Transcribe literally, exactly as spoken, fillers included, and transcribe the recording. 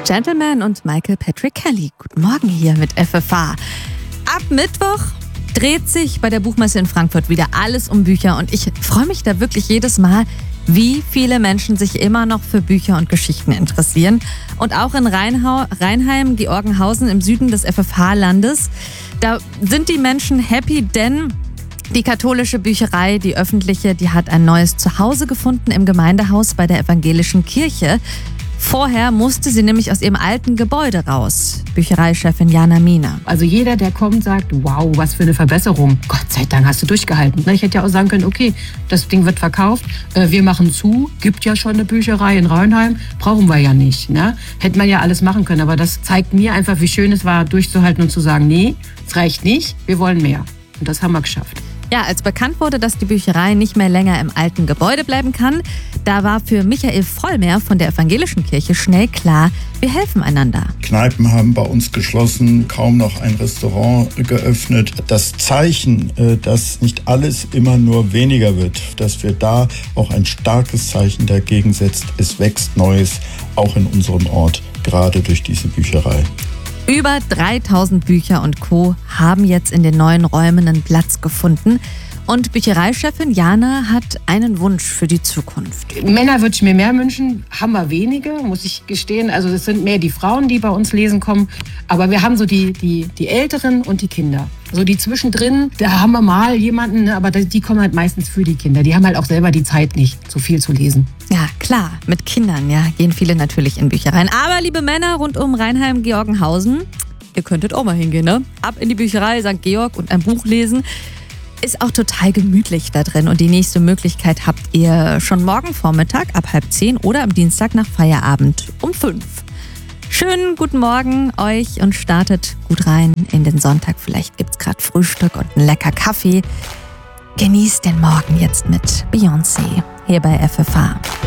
Gentleman und Michael Patrick Kelly. Guten Morgen hier mit F F H. Ab Mittwoch dreht sich bei der Buchmesse in Frankfurt wieder alles um Bücher und ich freue mich da wirklich jedes Mal, wie viele Menschen sich immer noch für Bücher und Geschichten interessieren. Und auch in Rheinhau, Rheinheim, Georgenhausen im Süden des F F H-Landes, da sind die Menschen happy, denn die katholische Bücherei, die öffentliche, die hat ein neues Zuhause gefunden im Gemeindehaus bei der evangelischen Kirche. Vorher musste sie nämlich aus ihrem alten Gebäude raus. Büchereichefin Jana Miener. Also jeder, der kommt, sagt, wow, was für eine Verbesserung. Gott sei Dank hast du durchgehalten. Ich hätte ja auch sagen können, okay, das Ding wird verkauft, wir machen zu, gibt ja schon eine Bücherei in Rheinheim, brauchen wir ja nicht. Ne? Hätte man ja alles machen können, aber das zeigt mir einfach, wie schön es war, durchzuhalten und zu sagen, nee, es reicht nicht, wir wollen mehr. Und das haben wir geschafft. Ja, als bekannt wurde, dass die Bücherei nicht mehr länger im alten Gebäude bleiben kann, da war für Michael Vollmer von der evangelischen Kirche schnell klar, wir helfen einander. Kneipen haben bei uns geschlossen, kaum noch ein Restaurant geöffnet. Das Zeichen, dass nicht alles immer nur weniger wird, dass wir da auch ein starkes Zeichen dagegen setzen, es wächst Neues, auch in unserem Ort, gerade durch diese Bücherei. Über dreitausend Bücher und Co. haben jetzt in den neuen Räumen einen Platz gefunden. Und Büchereichefin Jana hat einen Wunsch für die Zukunft. Männer würde ich mir mehr wünschen, haben wir wenige, muss ich gestehen. Also es sind mehr die Frauen, die bei uns lesen kommen. Aber wir haben so die, die, die Älteren und die Kinder. So die zwischendrin, da haben wir mal jemanden, aber die kommen halt meistens für die Kinder. Die haben halt auch selber die Zeit nicht, so viel zu lesen. Ja, klar, mit Kindern ja, gehen viele natürlich in Büchereien. Aber liebe Männer rund um Rheinheim-Georgenhausen, ihr könntet auch mal hingehen, ne? Ab in die Bücherei Sankt Georg und ein Buch lesen. Ist auch total gemütlich da drin und die nächste Möglichkeit habt ihr schon morgen Vormittag ab halb zehn oder am Dienstag nach Feierabend um fünf. Schönen guten Morgen euch und startet gut rein in den Sonntag. Vielleicht gibt's gerade Frühstück und einen lecker Kaffee. Genießt den Morgen jetzt mit Beyoncé hier bei F F H.